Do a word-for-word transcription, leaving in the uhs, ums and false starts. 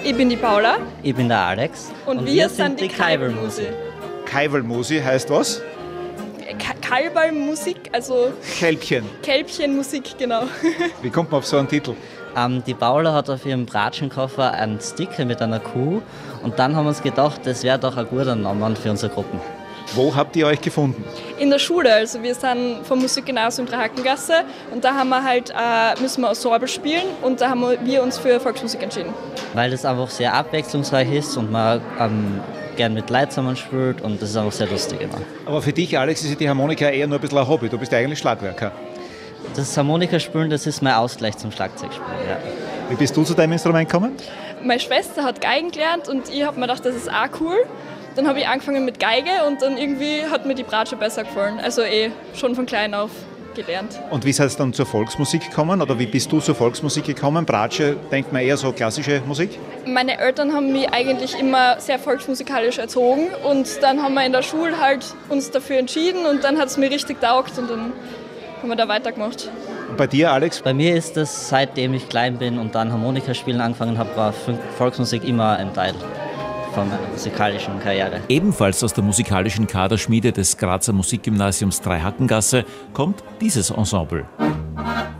Ich bin die Paula. Ich bin der Alex. Und, und wir, wir sind die Kaiwelmusi. Kaiwelmusi heißt was? Kalbermusik, also Kälbchen. Kälbchenmusik, genau. Wie kommt man auf so einen Titel? Ähm, die Paula hat auf ihrem Bratschenkoffer einen Sticker mit einer Kuh und dann haben wir uns gedacht, das wäre doch ein guter Name für unsere Gruppen. Wo habt ihr euch gefunden? In der Schule, also wir sind vom Musikgymnasium Drei-Hacken-Gasse und da haben wir halt, äh, müssen wir Ensemble spielen und da haben wir uns für Volksmusik entschieden. Weil das einfach sehr abwechslungsreich ist und man ähm, gern mit Leuten zusammen spielt und das ist einfach sehr lustig immer. Aber für dich, Alex, ist die Harmonika eher nur ein bisschen ein Hobby, du bist ja eigentlich Schlagwerker. Das Harmonikaspielen, das ist mein Ausgleich zum Schlagzeugspielen, ja. Wie bist du zu deinem Instrument gekommen? Meine Schwester hat Geigen gelernt und ich habe mir gedacht, das ist auch cool. Dann habe ich angefangen mit Geige und dann irgendwie hat mir die Bratsche besser gefallen. Also eh schon von klein auf gelernt. Und wie ist es dann zur Volksmusik gekommen oder wie bist du zur Volksmusik gekommen? Bratsche, denkt man eher so klassische Musik? Meine Eltern haben mich eigentlich immer sehr volksmusikalisch erzogen und dann haben wir in der Schule halt uns dafür entschieden und dann hat es mir richtig taugt und dann haben wir da weitergemacht. Und bei dir, Alex? Bei mir ist es, seitdem ich klein bin und dann Harmonika spielen angefangen habe, war Volksmusik immer ein Teil von meiner musikalischen Karriere. Ebenfalls aus der musikalischen Kaderschmiede des Grazer Musikgymnasiums Drei-Hacken-Gasse kommt dieses Ensemble.